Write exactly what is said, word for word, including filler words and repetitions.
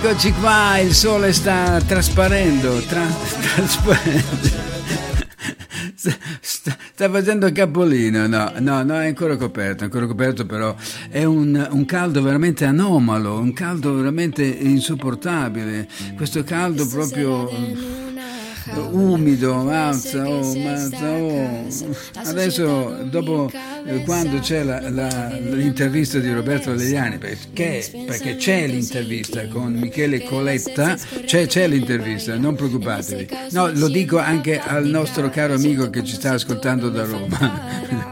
Eccoci qua, il sole sta trasparendo, tra, trasparendo. Sta, sta facendo capolino, no, no, no, è ancora coperto, è ancora coperto, però è un, un caldo veramente anomalo, un caldo veramente insopportabile, questo caldo proprio umido, mazza, oh, mazza, oh. Adesso dopo eh, quando c'è la, la, l'intervista di Roberto Legliani, perché, perché c'è l'intervista con Michele Coletta, c'è, c'è l'intervista, non preoccupatevi, no, lo dico anche al nostro caro amico che ci sta ascoltando da Roma.